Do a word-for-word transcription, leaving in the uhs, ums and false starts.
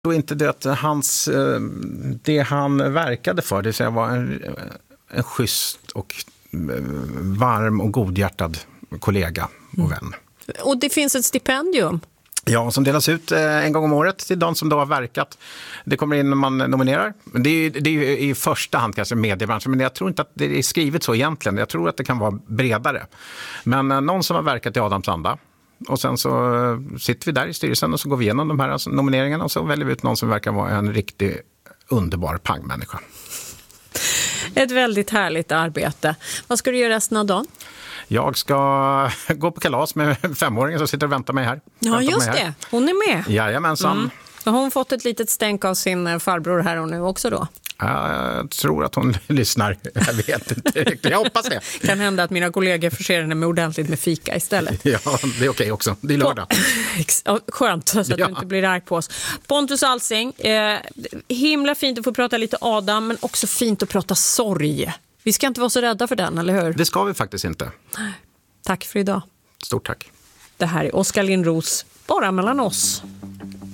Och inte det att hans, det han verkade för, det vill säga var en, en schysst och varm och godhjärtad kollega och vän. Och det finns ett stipendium. Ja, som delas ut en gång om året till de som då har verkat. Det kommer in när man nominerar. Det är ju, det är ju i första hand kanske mediebranschen, men jag tror inte att det är skrivet så egentligen. Jag tror att det kan vara bredare. Men någon som har verkat i Adams anda. Och sen så sitter vi där i styrelsen och så går vi igenom de här nomineringarna och så väljer vi ut någon som verkar vara en riktig underbar pangmänniska. Ett väldigt härligt arbete. Vad ska du göra resten av dagen? Jag ska gå på kalas med femåringen som sitter och väntar mig här. Ja, väntar just mig här. det. Hon är med. Jajamensan. Mm. Har hon fått ett litet stänk av sin farbror här och nu också då? Jag tror att hon lyssnar. Jag vet inte riktigt. Jag hoppas det. Kan hända att mina kollegor förser henne med ordentligt med fika istället. Ja, det är okej också. Det är lördag. Skönt så att ja. Du inte blir arg på oss. Pontus Alsing, eh, himla fint att få prata lite Adam, men också fint att prata sorg. Vi ska inte vara så rädda för den, eller hur? Det ska vi faktiskt inte. Tack för idag. Stort tack. Det här är Oskar Lindros, bara mellan oss.